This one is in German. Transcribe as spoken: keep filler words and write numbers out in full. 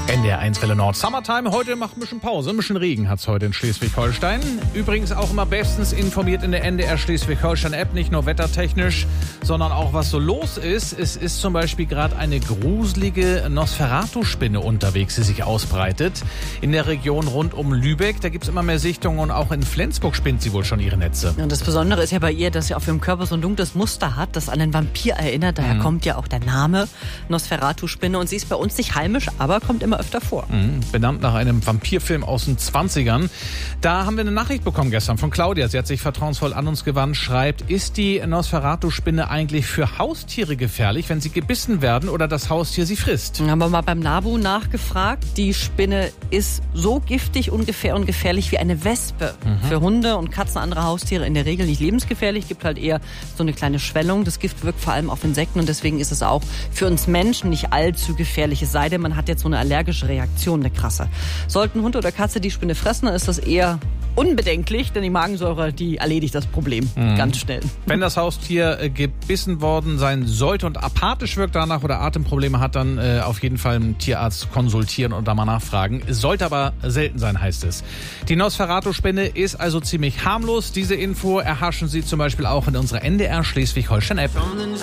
N D R eins Welle Nord Summertime. Heute macht ein bisschen Pause. Ein bisschen Regen hat's heute in Schleswig-Holstein. Übrigens auch immer bestens informiert in der N D R Schleswig-Holstein-App. Nicht nur wettertechnisch, sondern auch was so los ist. Es ist zum Beispiel gerade eine gruselige Nosferatu-Spinne unterwegs, die sich ausbreitet. In der Region rund um Lübeck. Da gibt's immer mehr Sichtungen und auch in Flensburg spinnt sie wohl schon ihre Netze. Und das Besondere ist ja bei ihr, dass sie auf ihrem Körper so ein dunkles Muster hat, das an einen Vampir erinnert. Daher mhm. kommt ja auch der Name Nosferatu-Spinne. Und sie ist bei uns nicht heimisch, aber kommt immer öfter vor. Mhm. Benannt nach einem Vampirfilm aus den zwanzigern. Da haben wir eine Nachricht bekommen gestern von Claudia. Sie hat sich vertrauensvoll an uns gewandt, schreibt, ist die Nosferatu-Spinne eigentlich für Haustiere gefährlich, wenn sie gebissen werden oder das Haustier sie frisst? Haben wir mal beim NABU nachgefragt. Die Spinne ist so giftig, ungefähr und gefährlich wie eine Wespe. Mhm. Für Hunde und Katzen, andere Haustiere in der Regel nicht lebensgefährlich. Gibt halt eher so eine kleine Schwellung. Das Gift wirkt vor allem auf Insekten und deswegen ist es auch für uns Menschen nicht allzu gefährlich. Es sei denn, man hat jetzt so eine allergische Reaktion, eine krasse. Sollten Hund oder Katze die Spinne fressen, dann ist das eher unbedenklich, denn die Magensäure, die erledigt das Problem mhm. ganz schnell. Wenn das Haustier äh, gebissen worden sein sollte und apathisch wirkt danach oder Atemprobleme hat, dann äh, auf jeden Fall einen Tierarzt konsultieren und da mal nachfragen. Es sollte aber selten sein, heißt es. Die Nosferatu-Spinne ist also ziemlich harmlos. Diese Info erhaschen Sie zum Beispiel auch in unserer N D R Schleswig-Holstein-App.